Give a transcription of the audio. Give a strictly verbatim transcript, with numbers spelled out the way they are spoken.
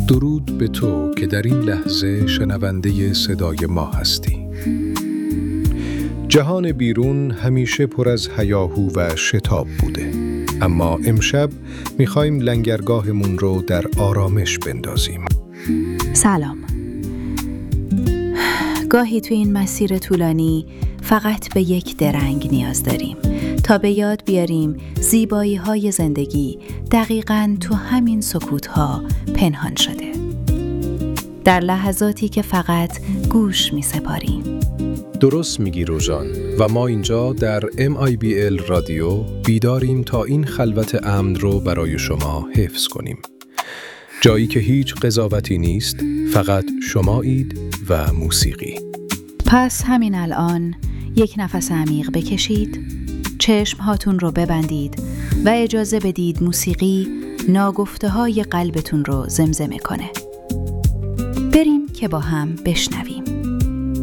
درود به تو که در این لحظه شنونده صدای ما هستی. جهان بیرون همیشه پر از هیاهو و شتاب بوده، اما امشب میخوایم لنگرگاهمون رو در آرامش بندازیم. سلام. گاهی تو این مسیر طولانی فقط به یک درنگ نیاز داریم تا به یاد بیاریم زیبایی های زندگی دقیقاً تو همین سکوت ها پنهان شده. در لحظاتی که فقط گوش می سپاریم. درست میگی روژان، و ما اینجا در ام آی بی ال رادیو بیداریم تا این خلوت امن رو برای شما حفظ کنیم. جایی که هیچ قضاوتی نیست، فقط شمایید و موسیقی. پس همین الان یک نفس عمیق بکشید، چشم هاتون رو ببندید و اجازه بدید موسیقی ناگفته های قلبتون رو زمزمه کنه. بریم که با هم بشنویم.